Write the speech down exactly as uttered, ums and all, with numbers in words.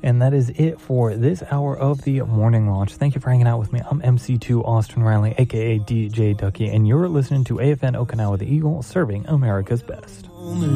And that is it for this hour of the Morning Launch. Thank you for hanging out with me. I'm M C two Austin Riley, a k a. D J Ducky, and you're listening to A F N Okinawa The Eagle, serving America's best.